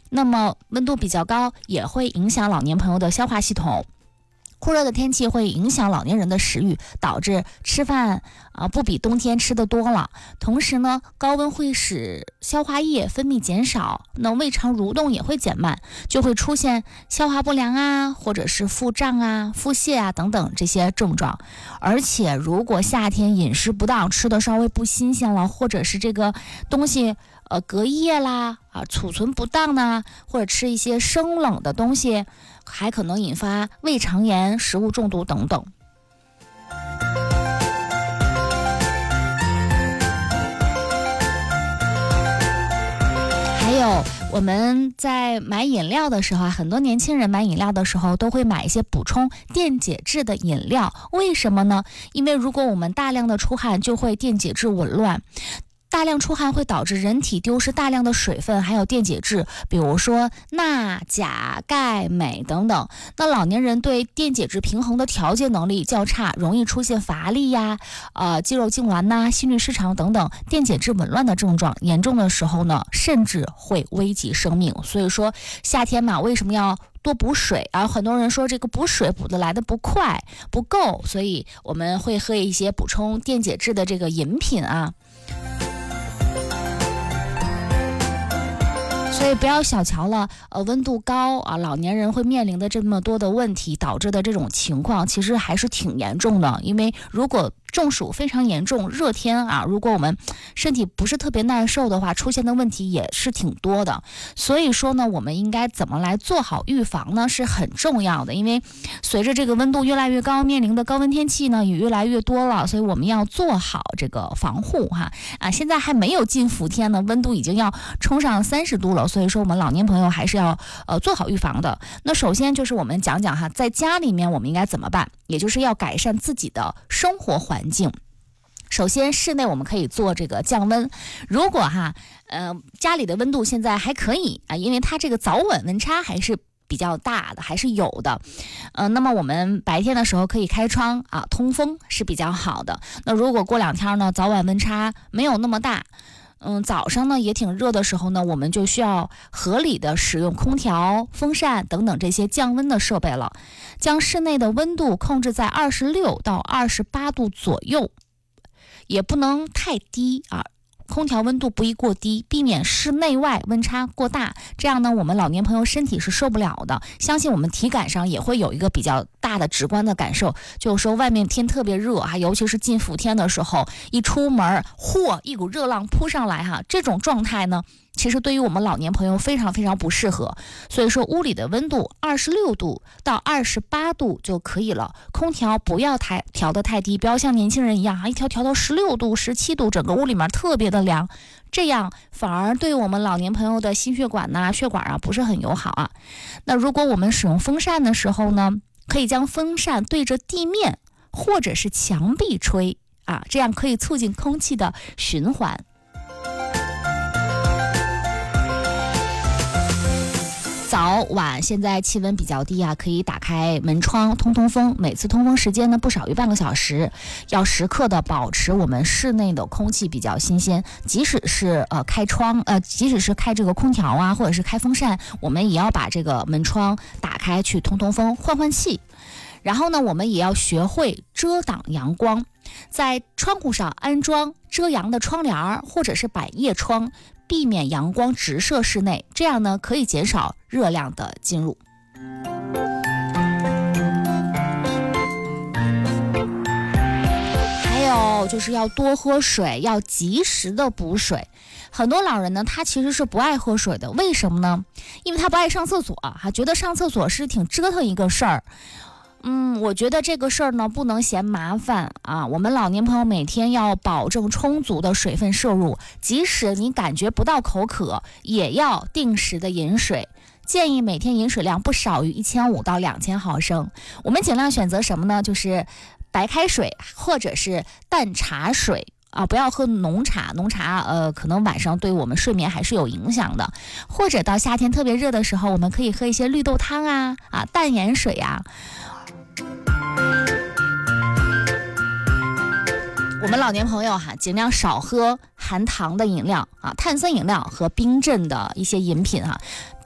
那么温度比较高也会影响老年朋友的消化系统。酷热的天气会影响老年人的食欲，导致吃饭不比冬天吃的多了。同时呢，高温会使消化液分泌减少，那胃肠蠕动也会减慢，就会出现消化不良啊，或者是腹胀啊、腹泻啊等等这些症状。而且如果夏天饮食不当，吃的稍微不新鲜了，或者是这个东西隔夜啦储存不当呢，或者吃一些生冷的东西，还可能引发胃肠炎、食物中毒等等。还有我们在买饮料的时候很多年轻人买饮料的时候都会买一些补充电解质的饮料，为什么呢？因为如果我们大量的出汗，就会电解质紊乱。大量出汗会导致人体丢失大量的水分还有电解质，比如说钠、钾、钙、镁等等。那老年人对电解质平衡的调节能力较差，容易出现乏力呀、肌肉痉挛呐、心律失常等等电解质紊乱的症状，严重的时候呢，甚至会危及生命。所以说夏天嘛，为什么要多补水啊？很多人说这个补水补得来的不快不够，所以我们会喝一些补充电解质的这个饮品啊。所以不要小瞧了温度高老年人会面临的这么多的问题导致的这种情况，其实还是挺严重的。因为如果中暑非常严重，热天如果我们身体不是特别耐受的话，出现的问题也是挺多的。所以说呢，我们应该怎么来做好预防呢，是很重要的。因为随着这个温度越来越高，面临的高温天气呢也越来越多了，所以我们要做好这个防护现在还没有进伏天呢，温度已经要冲上30度了，所以说我们老年朋友还是要做好预防的。那首先就是我们讲讲在家里面我们应该怎么办，也就是要改善自己的生活环境。首先室内我们可以做这个降温，如果家里的温度现在还可以因为它这个早晚温差还是比较大的，还是有的。那么我们白天的时候可以开窗通风是比较好的。那如果过2天呢，早晚温差没有那么大，早上呢也挺热的时候呢，我们就需要合理的使用空调、风扇等等这些降温的设备了，将室内的温度控制在26到28度左右，也不能太低空调温度不宜过低，避免室内外温差过大，这样呢我们老年朋友身体是受不了的。相信我们体感上也会有一个比较大的直观的感受，就是说外面天特别热尤其是进伏天的时候，一出门一股热浪扑上来这种状态呢其实对于我们老年朋友非常非常不适合。所以说屋里的温度26度到28度就可以了，空调不要调得太低，不要像年轻人一样一调到16度17度，整个屋里面特别的凉，这样反而对我们老年朋友的心血管血管不是很友好那如果我们使用风扇的时候呢，可以将风扇对着地面或者是墙壁吹这样可以促进空气的循环。早晚现在气温比较低可以打开门窗通风，每次通风时间呢不少于半个小时，要时刻的保持我们室内的空气比较新鲜。即使是开窗即使是开这个空调或者是开风扇，我们也要把这个门窗打开去通风换气。然后呢，我们也要学会遮挡阳光，在窗户上安装遮阳的窗帘或者是百叶窗，避免阳光直射室内，这样呢可以减少热量的进入。还有就是要多喝水，要及时的补水。很多老人呢他其实是不爱喝水的，为什么呢？因为他不爱上厕所觉得上厕所是挺折腾一个事儿。我觉得这个事儿呢不能嫌麻烦我们老年朋友每天要保证充足的水分摄入，即使你感觉不到口渴，也要定时的饮水。建议每天饮水量不少于1500到2000毫升。我们尽量选择什么呢？就是白开水或者是淡茶水不要喝浓茶，可能晚上对我们睡眠还是有影响的。或者到夏天特别热的时候，我们可以喝一些绿豆汤淡盐水我们老年朋友尽量少喝含糖的饮料碳酸饮料和冰镇的一些饮品